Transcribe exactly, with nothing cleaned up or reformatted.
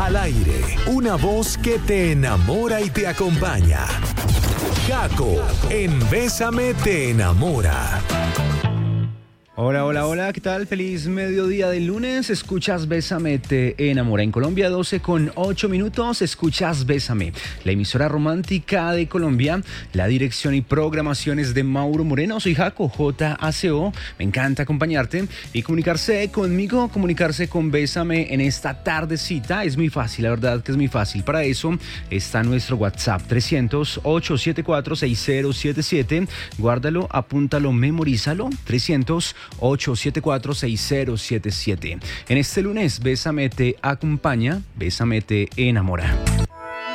Al aire, una voz que te enamora y te acompaña. Jaco, en Bésame te enamora. Hola, hola, hola, ¿qué tal? Feliz mediodía del lunes. Escuchas Bésame, te enamora. En Colombia, doce con ocho minutos, escuchas Bésame, la emisora romántica de Colombia. La dirección y programación es de Mauro Moreno. Soy Jaco, J A C O. Me encanta acompañarte y comunicarse conmigo, comunicarse con Bésame en esta tardecita. Es muy fácil, la verdad que es muy fácil. Para eso está nuestro WhatsApp, trescientos, ochocientos setenta y cuatro, sesenta setenta y siete. Guárdalo, apúntalo, memorízalo, trescientos, ochocientos setenta y cuatro, sesenta setenta y siete. En este lunes, Bésame te acompaña, Bésame te enamora.